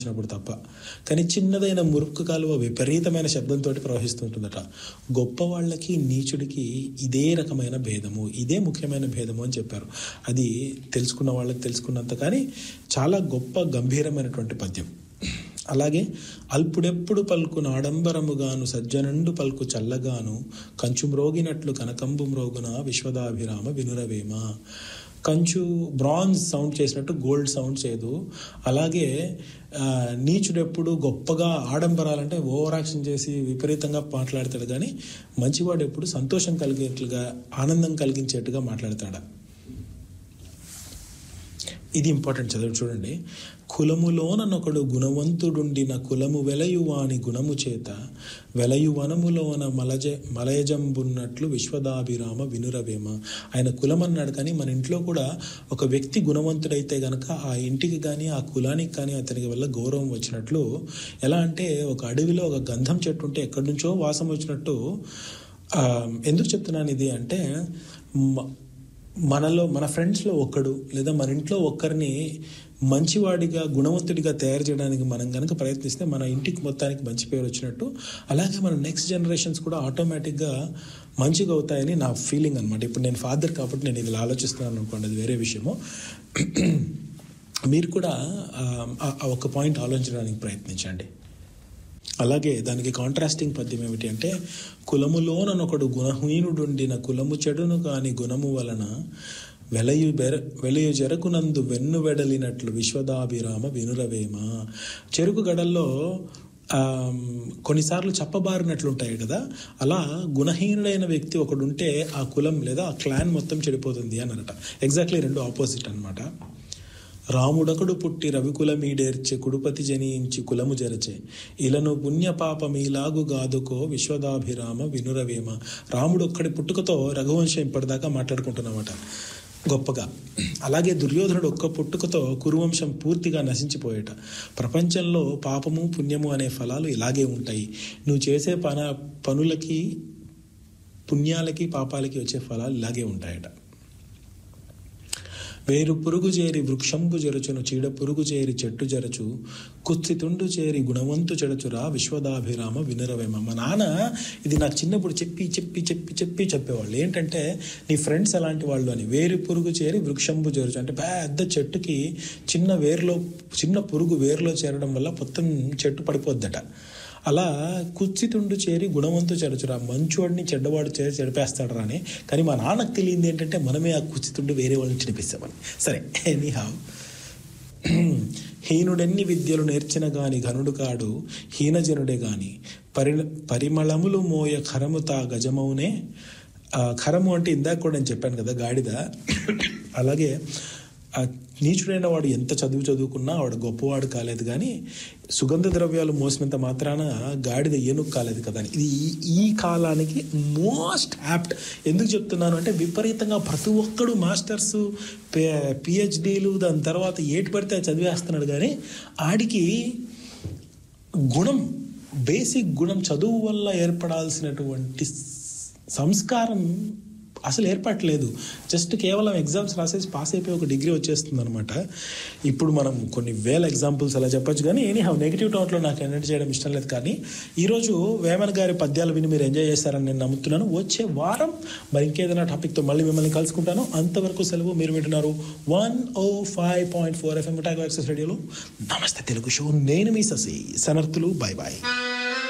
వచ్చినప్పుడు తప్ప. కానీ చిన్నదైన మురుక్కు కాలువ విపరీతమైన శబ్దంతో ప్రవహిస్తుంటుందట. గొప్ప వాళ్ళకి నీచుడికి ఇదే రకమైన భేదము, ఇదే ముఖ్యమైన భేదము అని చెప్పారు. అది తెలుసుకున్న వాళ్ళకి తెలుసుకున్నంత, కానీ చాలా గొప్ప గంభీరమైనటువంటి పద్యం. అలాగే అల్పుడెప్పుడు పలుకున ఆడంబరముగాను సజ్జనండు పలుకు చల్లగాను కంచు మ్రోగినట్లు కనకంబు మ్రోగున విశ్వదాభిరామ వినురవేమ. కంచు బ్రాంజ్ సౌండ్ చేసినట్టు గోల్డ్ సౌండ్ చేయదు. అలాగే నీచుడెప్పుడు గొప్పగా ఆడంబరాలంటే ఓవర్ యాక్షన్ చేసి విపరీతంగా మాట్లాడతాడు, కానీ మంచివాడు ఎప్పుడు సంతోషం కలిగేట్లుగా ఆనందం కలిగించేట్టుగా మాట్లాడతాడు. ఇది ఇంపార్టెంట్, చదువు చూడండి. కులములోనొకడు గుణవంతుడుండిన కులము వెలయువాని గుణము చేత వెలయు వనములోన మలయజంబున్నట్లు విశ్వదాభిరామ వినురవేమ. ఆయన కులం అన్నాడు, కానీ మన ఇంట్లో కూడా ఒక వ్యక్తి గుణవంతుడైతే గనక ఆ ఇంటికి కానీ ఆ కులానికి కానీ అతనికి వల్ల గౌరవం వచ్చినట్లు. ఎలా అంటే ఒక అడవిలో ఒక గంధం చెట్టు ఉంటే ఎక్కడి నుంచో వాసన వచ్చినట్టు. ఎందుకు చెప్తున్నాను ఇది అంటే, మన ఫ్రెండ్స్లో ఒక్కడు లేదా మన ఇంట్లో ఒక్కరిని మంచివాడిగా గుణవంతుడిగా తయారు చేయడానికి మనం కనుక ప్రయత్నిస్తే మన ఇంటికి మొత్తానికి మంచి పేరు వచ్చినట్టు. అలాగే మన నెక్స్ట్ జనరేషన్స్ కూడా ఆటోమేటిక్గా మంచిగా అవుతాయని నా ఫీలింగ్ అనమాట. ఇప్పుడు నేను ఫాదర్ కాబట్టి నేను ఇది ఆలోచిస్తున్నాను అనుకోండి, అది వేరే విషయము. మీరు కూడా ఒక పాయింట్ ఆలోచించడానికి ప్రయత్నించండి. అలాగే దానికి కాంట్రాస్టింగ్ పద్యం ఏమిటి అంటే, కులములోనొకడు గుణహీనుడుండిన కులము చెడును కాని గుణము వలన వెలయు జరకునందు వెన్ను వెడలినట్లు విశ్వదాభిరామ వినురవేమ. చెరుకు గడల్లో కొన్నిసార్లు చెప్పబారినట్లుంటాయి కదా, అలా గుణహీనుడైన వ్యక్తి ఒకడు ఉంటే ఆ కులం లేదా ఆ క్లాన్ మొత్తం చెడిపోతుంది అని అనట. ఎగ్జాక్ట్లీ రెండు ఆపోజిట్ అనమాట. రాముడొకడు పుట్టి రవికులమీడేర్చె కుడుపతి జనించి కులము జరచే ఇలను పుణ్యపాపమీలాగు గాదుకో విశ్వదాభిరామ వినురవేమ. రాముడు ఒక్కడి పుట్టుకతో రఘువంశం ఇప్పటిదాకా మాట్లాడుకుంటున్నమాట గొప్పగా. అలాగే దుర్యోధనుడు ఒక్క పుట్టుకతో కురువంశం పూర్తిగా నశించిపోయేట. ప్రపంచంలో పాపము పుణ్యము అనే ఫలాలు ఇలాగే ఉంటాయి. నువ్వు చేసే పనులకి పుణ్యాలకి పాపాలకి వచ్చే ఫలాలు ఇలాగే ఉంటాయట. వేరు పురుగు చేరి వృక్షంబు జరచును చీడ పురుగు చేరి చెట్టు జరచు కుత్సితుండు చేరి గుణవంతు చెడచురా విశ్వదాభిరామ వినురవేమ. మా నాన్న ఇది నాకు చిన్నప్పుడు చెప్పేవాళ్ళు. ఏంటంటే, నీ ఫ్రెండ్స్ ఎలాంటి వాళ్ళు అని. వేరు పురుగు చేరి వృక్షంబు జరచు అంటే పెద్ద చెట్టుకి చిన్న పురుగు వేరులో చేరడం వల్ల మొత్తం చెట్టు పడిపోద్దట. అలా కుత్సితుండు చేరి గుణవంతు చెడచురా, మంచోడిని చెడ్డవాడు చేరి చెడిపేస్తాడు రాని. కానీ మా నాన్నకు తెలియంది ఏంటంటే, మనమే ఆ కుత్సితుండు వేరే వాళ్ళని చెడిపిస్తామని. సరే, ఎనీహౌ, హీనుడెన్ని విద్యలు నేర్చిన గాని ఘనుడు కాడు హీనజనుడే గాని పరిమళములు మోయ ఖరముతా గజమౌనే. ఖరము అంటే ఇందాక కూడా నేను చెప్పాను కదా, గాడిద. అలాగే నీచుడైన వాడు ఎంత చదువుకున్నా వాడు గొప్పవాడు కాలేదు, కానీ సుగంధ ద్రవ్యాలు మోసినంత మాత్రాన గాడిద ఏనుగు కాలేదు కదా. ఇది ఈ కాలానికి మోస్ట్ యాప్ట్. ఎందుకు చెప్తున్నాను అంటే, విపరీతంగా ప్రతి ఒక్కడు మాస్టర్స్ పిహెచ్డీలు దాని తర్వాత ఏటి పడితే చదివేస్తున్నాడు, కానీ ఆడికి గుణం, బేసిక్ గుణం, చదువు వల్ల ఏర్పడాల్సినటువంటి సంస్కారం అసలు ఏర్పడలేదు. జస్ట్ కేవలం ఎగ్జామ్స్ రాసేసి పాస్ అయిపోయి ఒక డిగ్రీ వచ్చేస్తుంది అనమాట. ఇప్పుడు మనం కొన్ని వేల ఎగ్జాంపుల్స్ అలా చెప్పొచ్చు, కానీ ఎనీహౌ నెగిటివ్ టాట్లో నాకు ఎంటర్ చేయడం ఇష్టం లేదు. కానీ ఈరోజు వేమన్ గారి పద్యాలు విని మీరు ఎంజాయ్ చేస్తారని నేను నమ్ముతున్నాను. వచ్చే వారం మరి ఇంకేదైనా టాపిక్తో మళ్ళీ మిమ్మల్ని కలుసుకుంటాను. అంతవరకు సెలవు. మీరు వింటున్నారు 105.4 FM టాగో యాక్సెస్ రేడియోలో నమస్తే తెలుగు షో. నేను మీ శశి. సనర్థులు. Bye bye.